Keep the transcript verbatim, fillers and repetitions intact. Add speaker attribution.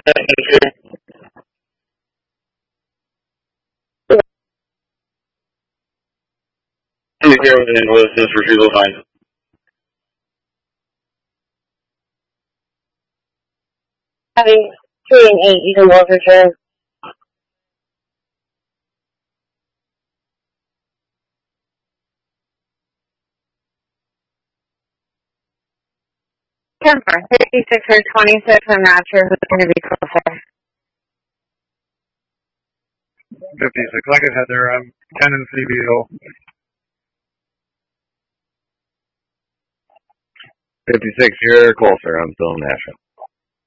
Speaker 1: Please hear within Wilson's refusal fine.
Speaker 2: Having two and eight, you can walk return. Temper, fifty-six or twenty-six, I'm not sure who's going to be closer.
Speaker 3: fifty-six, like I said, they're um, ten and C B O.
Speaker 4: fifty-six, you're closer. I'm still in Nashville.